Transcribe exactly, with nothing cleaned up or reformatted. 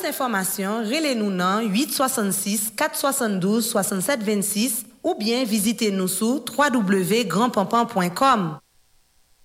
informations, relez-nous dans huit soixante-six quatre soixante-douze soixante-sept vingt-six ou bien visitez-nous sur w w w point grand pampan point com.